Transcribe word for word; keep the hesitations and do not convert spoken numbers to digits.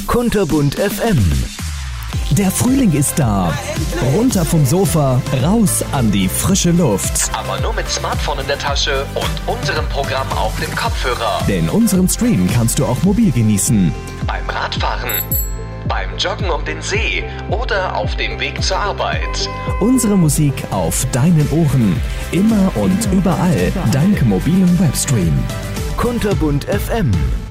Kunterbunt F M. Der Frühling ist da. Runter vom Sofa, raus an die frische Luft. Aber nur mit Smartphone in der Tasche und unserem Programm auf dem Kopfhörer. Denn unseren Stream kannst du auch mobil genießen. Beim Radfahren, beim Joggen um den See oder auf dem Weg zur Arbeit. Unsere Musik auf deinen Ohren. Immer und überall dank mobilem Webstream. Kunterbunt F M.